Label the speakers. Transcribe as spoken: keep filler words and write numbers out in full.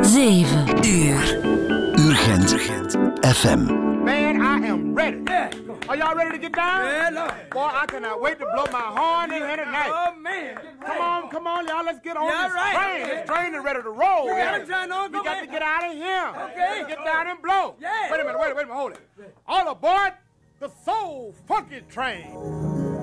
Speaker 1: zeven uur. Urgent F M.
Speaker 2: Man, I am ready. Yeah. Are y'all ready to get down?
Speaker 3: Yeah, Lord.
Speaker 2: Boy, I cannot wait to blow my horn in here tonight.
Speaker 3: Oh, man.
Speaker 2: Come on, come on, y'all. Let's get on
Speaker 3: Yeah,
Speaker 2: this
Speaker 3: right.
Speaker 2: train. This train is ready to roll.
Speaker 3: You got
Speaker 2: yeah.
Speaker 3: it, train on?
Speaker 2: We
Speaker 3: Go
Speaker 2: got
Speaker 3: ahead.
Speaker 2: to get out of here.
Speaker 3: Okay.
Speaker 2: Get down and blow.
Speaker 3: Yeah.
Speaker 2: Wait a minute, wait a minute, wait a minute, hold it. All aboard the Soul Funky Train.